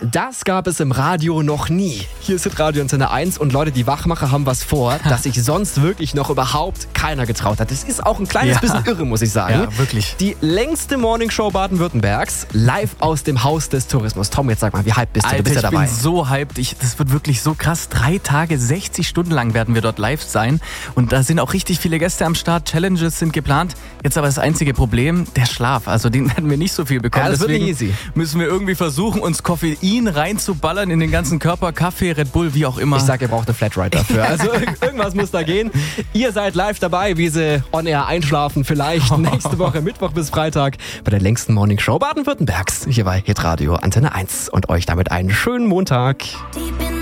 Das gab es im Radio noch nie. Hier ist Radio Antenne 1 und Leute, die Wachmacher haben was vor, das sich sonst wirklich noch überhaupt keiner getraut hat. Das ist auch ein kleines bisschen irre, muss ich sagen. Ja, wirklich. Die längste Morningshow Baden-Württembergs, live aus dem Haus des Tourismus. Tom, jetzt sag mal, wie hyped bist du? Alter, Du bist ja dabei. Ich bin so hyped. Das wird wirklich so krass. 3 Tage, 60 Stunden lang werden wir dort live sein. Und da sind auch richtig viele Gäste am Start. Challenges sind geplant. Jetzt aber das einzige Problem, der Schlaf. Also den werden wir nicht so viel bekommen. Ja, das wird Deswegen nicht easy. müssen wir irgendwie versuchen, uns Koffein reinzuballern in den ganzen Körper. Kaffee, Red Bull, wie auch immer. Ich sag, ihr braucht eine Flatride dafür. Also irgendwas muss da gehen. Ihr seid live dabei, wie sie on air einschlafen. Vielleicht nächste Woche, Mittwoch bis Freitag, bei der längsten Morningshow Baden-Württembergs. Hier bei Hitradio Antenne 1. Und euch damit einen schönen Montag.